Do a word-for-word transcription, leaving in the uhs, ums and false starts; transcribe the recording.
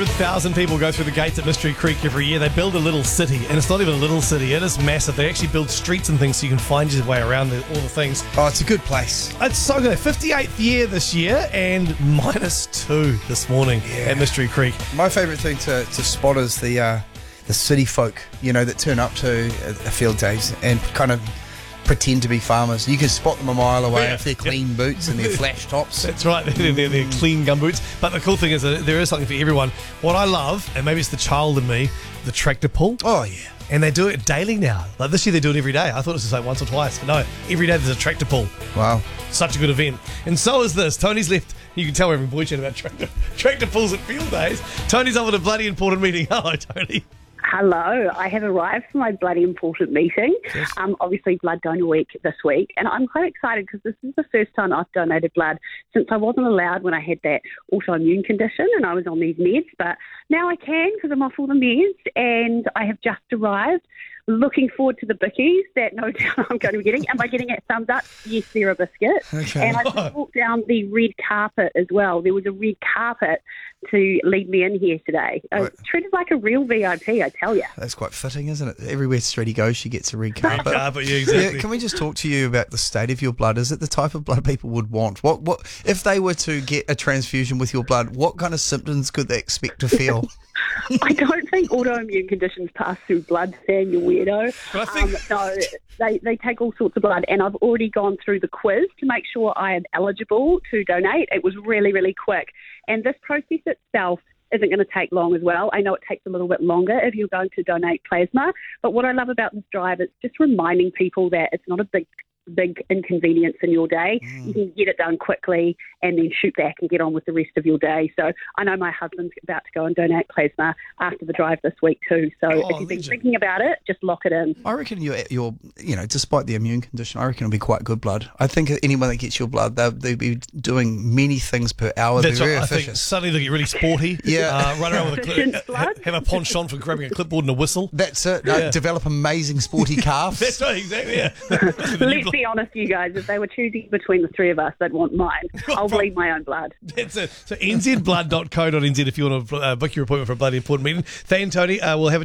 hundred thousand people go through the gates at Mystery Creek every year. They build a little city, and it's not even a little city. It is massive. They actually build streets and things so you can find your way around the, all the things. Oh, it's a good place. It's so good. fifty-eighth year this year and minus two this morning Yeah. at Mystery Creek. My favourite thing to, to spot is the uh, the city folk, you know, that turn up to uh, field days and kind of pretend to be farmers. You can spot them a mile away Yeah. with their clean boots and their flash tops. That's right. They're, they're, they're clean gumboots. But the cool thing is that there is something for everyone. What I love, and maybe it's the child in me, the tractor pull. Oh, yeah. And they do it daily now. Like this year they do it every day. I thought it was just like once or twice. But no, every day there's a tractor pull. Wow. Such a good event. And so is this. Tony's left. You can tell we're having boy chat about tractor, tractor pulls at field days. Tony's up at a bloody important meeting. Hello, Tony. Hello, I have arrived for my bloody important meeting. Yes. Um, obviously, Blood Donor Week this week, and I'm quite excited because this is the first time I've donated blood since I wasn't allowed when I had that autoimmune condition and I was on these meds. But now I can because I'm off all the meds, and I have just arrived. Looking forward to the bickies that no doubt I'm going to be getting. Am I getting it thumbs up? Yes, they're a biscuit. Okay. And I just walked down the red carpet as well. There was a red carpet to lead me in here today. I was Right. treated like a real V I P, I tell you. That's quite fitting, isn't it? Everywhere Streety goes, she gets a red carpet. Carpet, yeah, exactly. Yeah, can we just talk to you about the state of your blood? Is it the type of blood people would want? What, what if they were to get a transfusion with your blood? What kind of symptoms could they expect to feel? I don't think autoimmune conditions pass through blood, Sam, you weirdo. But I think- Um, no, they, they take all sorts of blood, and I've already gone through the quiz to make sure I am eligible to donate. It was really, really quick. And this process itself isn't going to take long as well. I know it takes a little bit longer if you're going to donate plasma, but what I love about this drive is just reminding people that it's not a big big inconvenience in your day. Mm. You can get it done quickly and then shoot back and get on with the rest of your day. So I know my husband's about to go and donate plasma after the drive this week too. So Oh, if you've been legend. thinking about it, just lock it in. I reckon you're, you're, you know, despite the immune condition, I reckon it'll be quite good blood. I think anyone that gets your blood, they'll, they'll be doing many things per hour. That's They're right. very I think efficient. suddenly they get really sporty. Yeah. Uh, run around with a Efficient clip, blood. have a penchant for grabbing a clipboard and a whistle. That's it. No, Yeah. Develop amazing sporty calves. That's right, exactly. Yeah. Let's be honest, you guys, if they were choosing between the three of us, they'd want mine. I'll bleed my own blood. That's it. So n z blood dot co dot n z if you want to uh, book your appointment for a bloody important meeting. Thank you, Tony. Uh, we'll have a